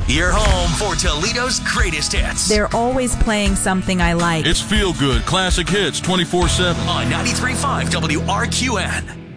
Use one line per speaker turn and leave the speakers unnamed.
You're home for Toledo's greatest hits.
They're always playing something I like.
It's Feel Good, classic hits 24/7.
On 93.5 WRQN.